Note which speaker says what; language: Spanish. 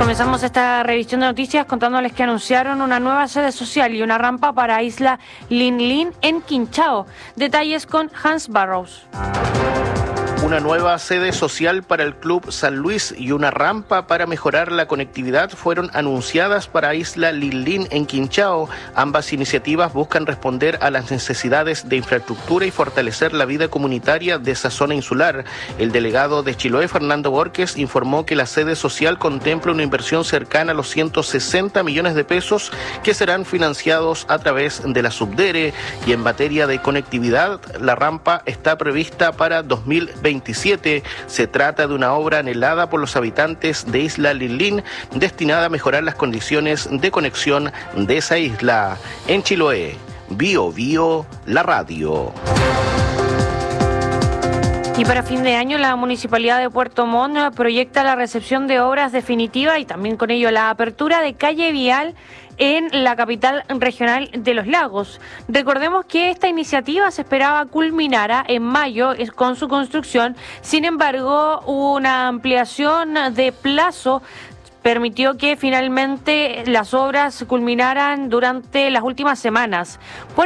Speaker 1: Comenzamos esta revisión de noticias contándoles que anunciaron una nueva sede social y una rampa para Isla Linlin en Quinchao. Detalles con Hans Barrows.
Speaker 2: Una nueva sede social para el Club San Luis y una rampa para mejorar la conectividad fueron anunciadas para Isla Linlin en Quinchao. Ambas iniciativas buscan responder a las necesidades de infraestructura y fortalecer la vida comunitaria de esa zona insular. El delegado de Chiloé, Fernando Borges, informó que la sede social contempla una inversión cercana a los 160 millones de pesos que serán financiados a través de la Subdere. Y en materia de conectividad, la rampa está prevista para 2027. Se trata de una obra anhelada por los habitantes de Isla Linlin, destinada a mejorar las condiciones de conexión de esa isla. En Chiloé, Bio Bio, la radio.
Speaker 1: Y para fin de año, la Municipalidad de Puerto Montt proyecta la recepción de obras definitivas y también con ello la apertura de calle vial en la capital regional de Los Lagos. Recordemos que esta iniciativa se esperaba culminara en mayo con su construcción. Sin embargo, una ampliación de plazo permitió que finalmente las obras culminaran durante las últimas semanas.